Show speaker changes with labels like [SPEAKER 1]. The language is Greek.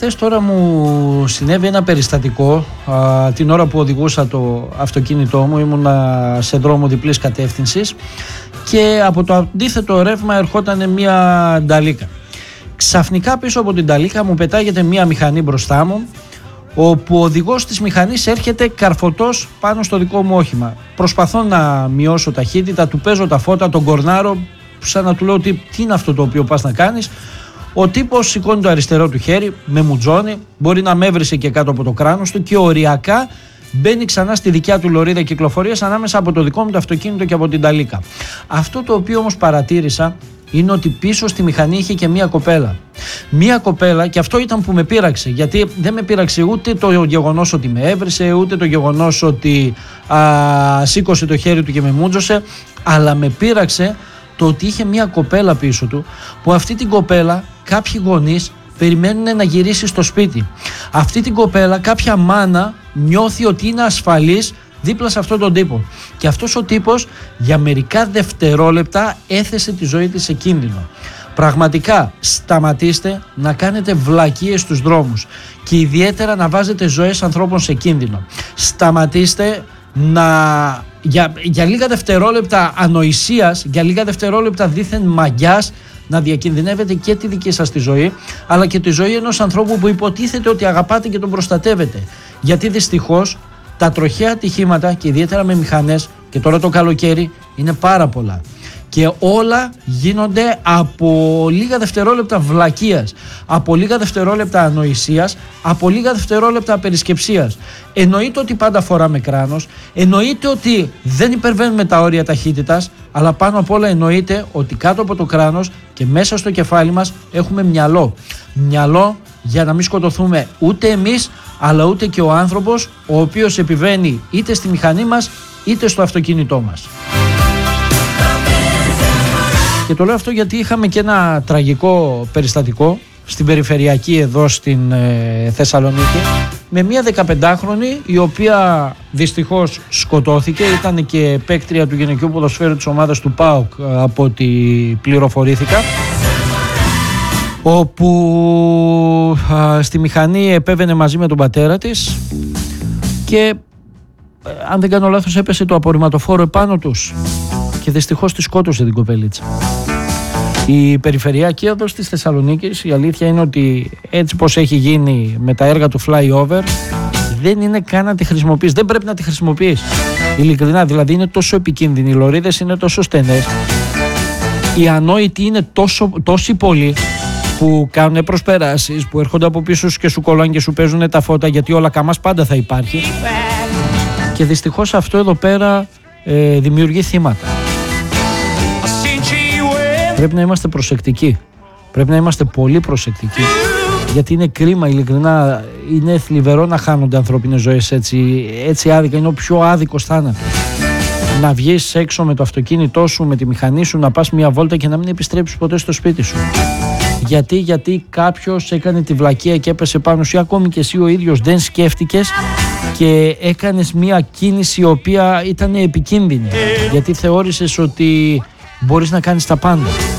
[SPEAKER 1] Χθες τώρα μου συνέβη ένα περιστατικό. Την ώρα που οδηγούσα το αυτοκίνητό μου, ήμουνα σε δρόμο διπλής κατεύθυνσης και από το αντίθετο ρεύμα ερχόταν μια νταλίκα. Ξαφνικά πίσω από την νταλίκα μου πετάγεται μια μηχανή μπροστά μου, όπου ο οδηγός της μηχανής έρχεται καρφωτός πάνω στο δικό μου όχημα. Προσπαθώ να μειώσω ταχύτητα, του παίζω τα φώτα, τον κορνάρω, σαν να του λέω τι είναι αυτό το οποίο πας να κάνεις. Ο τύπος σηκώνει το αριστερό του χέρι, με μουτζώνει, μπορεί να με έβρισε και κάτω από το κράνος του και οριακά μπαίνει ξανά στη δικιά του λωρίδα κυκλοφορίας ανάμεσα από το δικό μου το αυτοκίνητο και από την ταλίκα. Αυτό το οποίο όμως παρατήρησα είναι ότι πίσω στη μηχανή είχε και μία κοπέλα. Μία κοπέλα, και αυτό ήταν που με πείραξε, γιατί δεν με πείραξε ούτε το γεγονός ότι με έβρισε, ούτε το γεγονός ότι σήκωσε το χέρι του και με μούτζωσε, αλλά με πείραξε το ότι είχε μία κοπέλα πίσω του, που αυτή την κοπέλα κάποιοι γονείς περιμένουν να γυρίσει στο σπίτι. Αυτή την κοπέλα κάποια μάνα νιώθει ότι είναι ασφαλής δίπλα σε αυτόν τον τύπο. Και αυτός ο τύπος για μερικά δευτερόλεπτα έθεσε τη ζωή της σε κίνδυνο. Πραγματικά σταματήστε να κάνετε βλακίες στους δρόμους και ιδιαίτερα να βάζετε ζωές ανθρώπων σε κίνδυνο. Σταματήστε για λίγα δευτερόλεπτα ανοησίας, για λίγα δευτερόλεπτα δίθεν μαγιάς να διακινδυνεύετε και τη δική σας τη ζωή, αλλά και τη ζωή ενός ανθρώπου που υποτίθεται ότι αγαπάτε και τον προστατεύετε. Γιατί δυστυχώς τα τροχαία ατυχήματα και ιδιαίτερα με μηχανές, και τώρα το καλοκαίρι, είναι πάρα πολλά. Και όλα γίνονται από λίγα δευτερόλεπτα βλακείας, από λίγα δευτερόλεπτα ανοησίας, από λίγα δευτερόλεπτα απερισκεψίας. Εννοείται ότι πάντα φοράμε κράνος, εννοείται ότι δεν υπερβαίνουμε τα όρια ταχύτητας, αλλά πάνω απ' όλα εννοείται ότι κάτω από το κράνος και μέσα στο κεφάλι μας έχουμε μυαλό. Μυαλό για να μην σκοτωθούμε ούτε εμείς, αλλά ούτε και ο άνθρωπος, ο οποίος επιβαίνει είτε στη μηχανή μας είτε στο αυτοκίνητό μας. Και το λέω αυτό γιατί είχαμε και ένα τραγικό περιστατικό στην περιφερειακή εδώ στην Θεσσαλονίκη με μια 15χρονη η οποία δυστυχώς σκοτώθηκε. Ήταν και παίκτρια του γυναικείου ποδοσφαίρου της ομάδας του ΠΑΟΚ από ό,τι πληροφορήθηκα, όπου στη μηχανή επέβαινε μαζί με τον πατέρα της και αν δεν κάνω λάθος έπεσε το απορριμματοφόρο επάνω τους και δυστυχώς τη σκότωσε την κοπελίτσα. Η περιφερειακή οδός της Θεσσαλονίκης, η αλήθεια είναι ότι έτσι πως έχει γίνει με τα έργα του flyover, δεν είναι καν να τη χρησιμοποιείς, δεν πρέπει να τη χρησιμοποιείς. Ειλικρινά, δηλαδή είναι τόσο επικίνδυνοι, οι λωρίδες είναι τόσο στενές, οι ανόητοι είναι τόσοι πολλοί που κάνουν προσπεράσεις, που έρχονται από πίσω και σου κολλάνε και σου παίζουν τα φώτα, γιατί όλα καμάς πάντα θα υπάρχει. Και δυστυχώς αυτό εδώ πέρα δημιουργεί θύματα. Πρέπει να είμαστε προσεκτικοί. Πρέπει να είμαστε πολύ προσεκτικοί. Γιατί είναι κρίμα, ειλικρινά, είναι θλιβερό να χάνονται ανθρώπινες ζωές έτσι άδικα. Είναι ο πιο άδικος θάνατος. Να βγεις έξω με το αυτοκίνητό σου, με τη μηχανή σου, να πας μια βόλτα και να μην επιστρέψεις ποτέ στο σπίτι σου. Γιατί κάποιος έκανε τη βλακεία και έπεσε πάνω σου, ή ακόμη και εσύ ο ίδιος δεν σκέφτηκες και έκανες μια κίνηση η οποία ήταν επικίνδυνη, γιατί θεώρησες ότι μπορείς να κάνεις τα πάντα.